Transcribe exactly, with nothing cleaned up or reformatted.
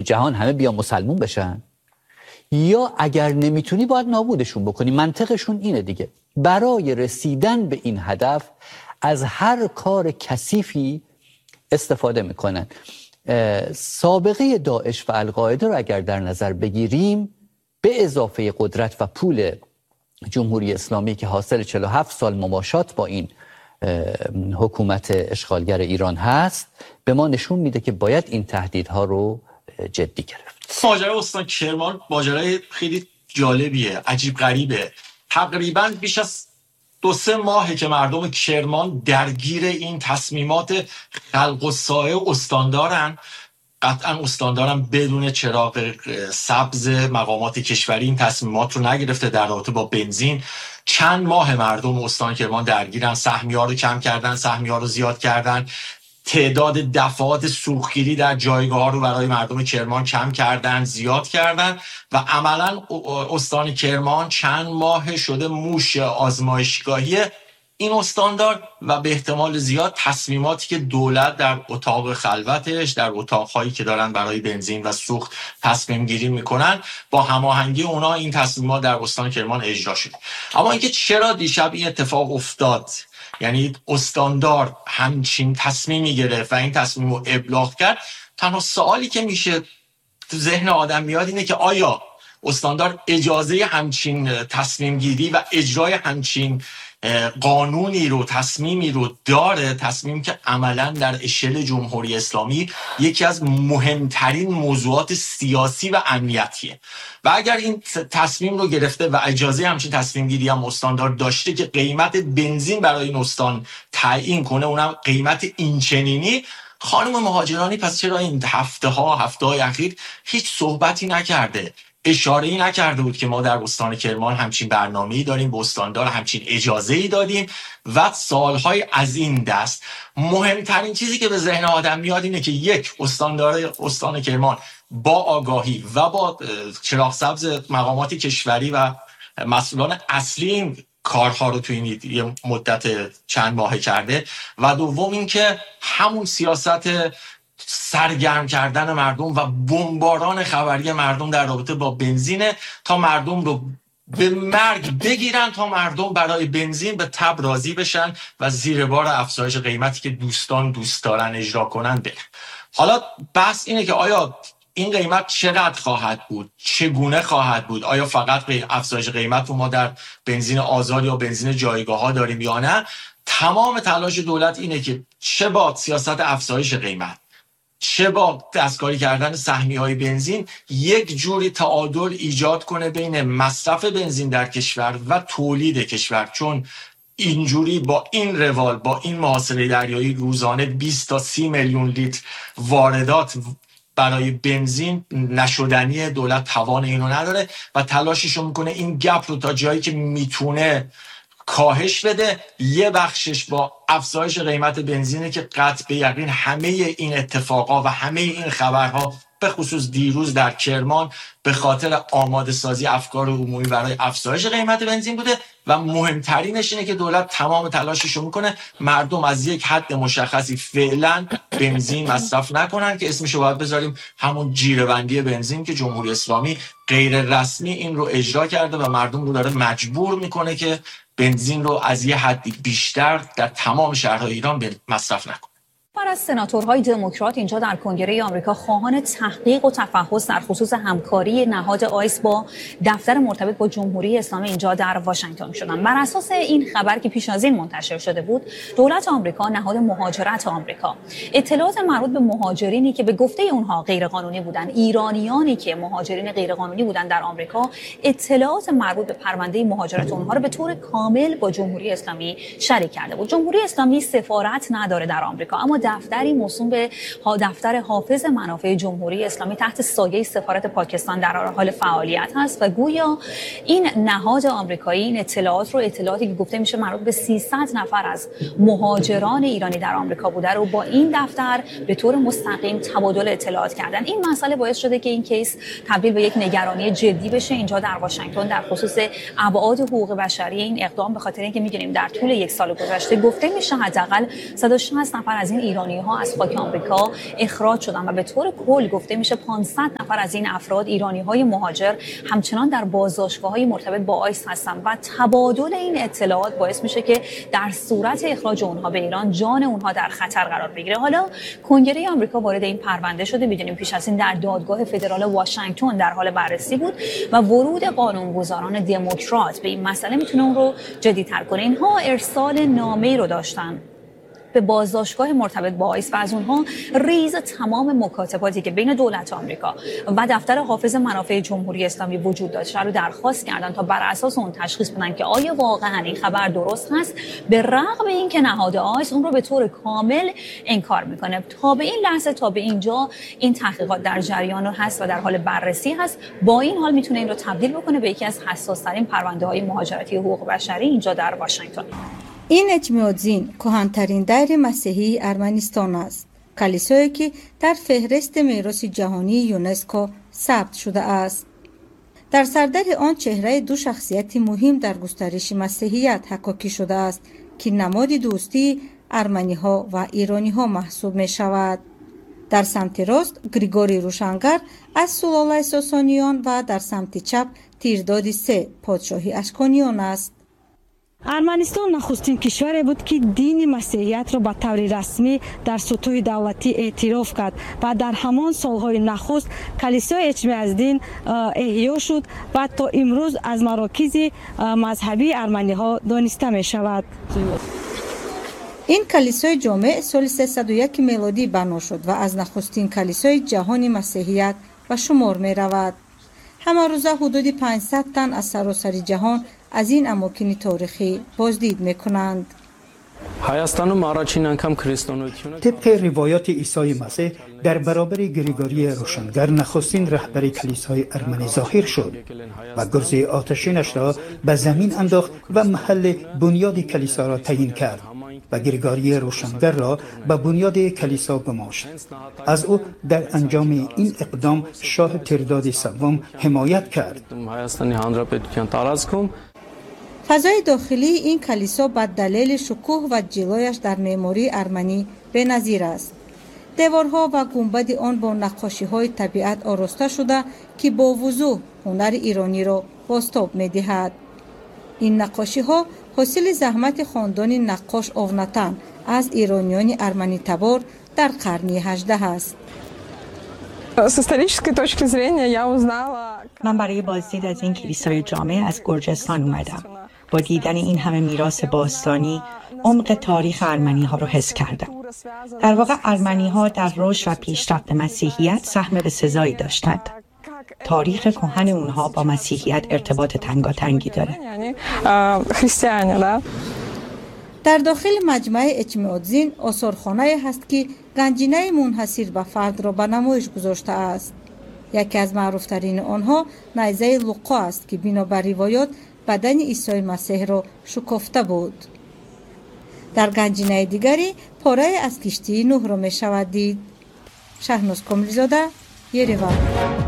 جهان همه بیا مسلمون بشن، یا اگر نمیتونی باید نابودشون بکنی. منطقشون اینه دیگه. برای رسیدن به این هدف از هر کار کثیفی استفاده میکنن. سابقه داعش و القاعده رو اگر در نظر بگیریم، به اضافه قدرت و پول جمهوری اسلامی که حاصل چهل و هفت سال مماشات با این حکومت اشغالگر ایران هست، به ما نشون میده که باید این تهدیدها رو جدی گرفت. ماجرای استان کرمان ماجرای خیلی جالبیه، عجیب غریبه. تقریبا بیش از دو سه ماهه که مردم کرمان درگیر این تصمیمات خلق و سایه استاندارن. قطعا استاندارم بدون چراغ سبز مقامات کشوری این تصمیمات رو نگرفته در رابطه با بنزین. چند ماه مردم استان کرمان درگیرن، سهمیه‌ها رو کم کردن، سهمیه‌ها رو زیاد کردن، تعداد دفعات سوختگیری در جایگاه رو برای مردم کرمان کم کردن، زیاد کردن و عملا استان کرمان چند ماه شده موش آزمایشگاهی این استاندار و به احتمال زیاد تصمیماتی که دولت در اتاق خلوتش، در اتاقهایی که دارن برای بنزین و سوخت تصمیم گیری میکنن، با هماهنگی اونا این تصمیمات در استان کرمان اجرا شده. اما اینکه چرا دیشب این اتفاق افتاد، یعنی استاندار همچین تصمیمی گرفت و این تصمیم رو ابلاغ کرد، تنها سوالی که میشه تو ذهن آدم میاد اینه که آیا استاندار اجازه همچین تصمیم گیری و اجرای همچین قانونی رو، تصمیمی رو داره؟ تصمیم که عملا در اشل جمهوری اسلامی یکی از مهمترین موضوعات سیاسی و امنیتیه و اگر این تصمیم رو گرفته و اجازه همچین تصمیم گیری هم استاندار داشته که قیمت بنزین برای این استان تعیین کنه، اونم قیمت اینچنینی، خانم مهاجرانی پس چرا این هفته ها هفته های اخیر هیچ صحبتی نکرده، اشاره‌ای نکرده بود که ما در استان کرمان همچین برنامه‌ای داریم، به استاندار همچین اجازه‌ای دادیم و سالهای از این دست؟ مهمترین چیزی که به ذهن آدم میاد اینه که یک، استاندار استان کرمان با آگاهی و با چراغ سبز مقامات کشوری و مسئولان اصلی این کارها رو توی این یه مدت چند ماهه کرده و دوم اینکه همون سیاست سرگرم کردن مردم و بمباران خبری مردم در رابطه با بنزین تا مردم رو به مرگ بگیرن، تا مردم برای بنزین به تب راضی بشن و زیر بار افزایش قیمتی که دوستان دوست دارن اجرا کنن برن. حالا بحث اینه که آیا این قیمت چقدر خواهد بود، چگونه خواهد بود، آیا فقط افزایش قیمت رو ما در بنزین آزاد یا بنزین جایگاه ها داریم یا نه؟ تمام تلاش دولت اینه که چه با سیاست افزایش قیمت، چه با دستکاری کردن سهمیه‌های بنزین یک جوری تعادل ایجاد کنه بین مصرف بنزین در کشور و تولید کشور، چون اینجوری با این روال، با این محاصره دریایی روزانه بیست تا سی میلیون لیتر واردات برای بنزین نشدنی، دولت توان اینو نداره و تلاششو میکنه این گپ رو تا جایی که میتونه کاهش بده. یه بخشش با افزایش قیمت بنزینه که قطع به یقین همه این اتفاقا و همه این خبرها به خصوص دیروز در کرمان به خاطر آماده سازی افکار عمومی برای افزایش قیمت بنزین بوده و مهمترینش اینه که دولت تمام تلاششو میکنه مردم از یک حد مشخصی فعلا بنزین مصرف نکنن که اسمشو باید بذاریم همون جیره‌بندی بنزین که جمهوری اسلامی غیر رسمی این رو اجرا کرده و مردم رو داره مجبور میکنه که بنزین رو از یه حدی بیشتر در تمام شهرهای ایران مصرف نکنه. پر از سناتورهای دموکرات اینجا در کنگره آمریکا خواهان تحقیق و تفحص در خصوص همکاری نهاد آیس با دفتر مرتبط با جمهوری اسلامی اینجا در واشنگتن شدند. بر اساس این خبر که پیش از این منتشر شده بود، دولت آمریکا، نهاد مهاجرت آمریکا، اطلاعات مربوط به مهاجرینی که به گفته اونها غیرقانونی بودند، ایرانیانی که مهاجرین غیرقانونی بودند در آمریکا، اطلاعات مربوط به پرونده مهاجرت اونها رو به طور کامل با جمهوری اسلامی شریک کرده بود. جمهوری اسلامی سفارت نداره در آمریکا، اما دفتری موسوم به دفتر حافظ منافع جمهوری اسلامی تحت سایه سفارت پاکستان در حال فعالیت هست و گویا این نهاد آمریکایی این اطلاعات رو، اطلاعاتی که گفته میشه مربوط به سیصد نفر از مهاجران ایرانی در آمریکا بوده رو با این دفتر به طور مستقیم تبادل اطلاعات کردن. این مسئله باعث شده که این کیس تبدیل به یک نگرانی جدی بشه اینجا در واشنگتن در خصوص ابعاد حقوق بشری این اقدام، به خاطر اینکه میدونیم در طول یک سال گذشته گفته میشه حداقل صد و شصت نفر از این ایرانی‌ها از خاک آمریکا اخراج شدن و به طور کل گفته میشه پانصد نفر از این افراد ایرانی‌های مهاجر همچنان در بازداشتگاه‌های مرتبط با آیس هستند و تبادل این اطلاعات باعث میشه که در صورت اخراج اونها به ایران جان اونها در خطر قرار بگیره. حالا کنگره آمریکا وارد این پرونده شده. می‌دونیم پیش از این در دادگاه فدرال واشنگتن در حال بررسی بود و ورود قانونگذاران دموکرات به این مسئله میتونه اون رو جدی‌تر کنه. اینها ارسال نامه‌ای رو داشتن به بازداشتگاه مرتبط با آیس و از اونها ریز تمام مکاتباتی که بین دولت آمریکا و دفتر حافظ منافع جمهوری اسلامی وجود داشته رو درخواست کردن تا بر اساس اون تشخیص بدن که آیا واقعا این خبر درست هست، به رغم اینکه نهاد آیس اون رو به طور کامل انکار میکنه. تا به این لحظه، تا به اینجا این تحقیقات در جریان هست و در حال بررسی هست. با این حال میتونه این رو تبدیل بکنه به یکی از حساس‌ترین پرونده‌های مهاجرتی حقوق بشری اینجا در واشنگتن. این اچمیادزین کهن‌ترین دیر مسیحی ارمنستان است، کلیسایی که در فهرست میراث جهانی یونسکو ثبت شده است. در سردر آن چهره دو شخصیت مهم در گسترش مسیحیت حکاکی شده است که نماد دوستی ارمنی‌ها و ایرانی‌ها محسوب می‌شود. در سمت راست گریگوری روشنگر از سلاله ساسانیان و در سمت چپ تیرداد سه پادشاهی اشکانیان است. ارمنستان نخستین کشوری بود که دین مسیحیت را به طور رسمی در سطوح دولتی اعتراف کرد و در همان سالهای نخست کلیسای اچمیادزین احیا شد و تا امروز از مراکز مذهبی ارمنی ها دانسته می شود. این کلیسای جامع سال سیصد و یک میلادی بنا شد و از نخستین کلیسای جهان مسیحیت به شمار می رود. همه روزه حدود پانصد تن از سراسر جهان از این اماکن تاریخی بازدید میکنند. طبق روایات عیسی مسیح در برابر گریگوری روشنگر نخستین رهبر کلیسای ارمنی ظاهر شد و گرز آتشینش را به زمین انداخت و محل بنیاد کلیسا را تعیین کرد و گریگوری روشنگر را به بنیاد کلیسا گماشت. از او در انجام این اقدام شاه تیرداد سوم حمایت کرد. فضای داخلی این کلیسا به دلیل شکوه و جلویش در معماری ارمنی بی‌نظیر است. دیوارها و گنبد آن با نقاشی‌های طبیعت آراسته شده که با وضوح هنر ایرانی را بازتاب می‌دهد. این نقاشی‌ها حاصل زحمت خاندان نقاش آونتن از ایرانیان ارمنی تبار در قرن هجدهم است. من برای بازدید از این کلیسای جامع از گرجستان اومدم. با دیدن این همه میراث باستانی، عمق تاریخ ارمنی ها رو حس کردم. در واقع ارمنی ها در رشد و پیشرفت مسیحیت سهم بسزایی داشتند. تاریخ کهن اونها با مسیحیت ارتباط تنگاتنگی داره. در داخل مجمع اچمیادزین آثارخانه هست که گنجینه منحصر به فرد را به نمایش گذاشته است. یکی از معروفترین آنها نیزه لوقا است که بنابر روایات بدن عیسی مسیح را شکافته بود. در گنجینه دیگری پاره از کشتی نوح را می شود دید. شهناز کاملی‌زاده، یریوان.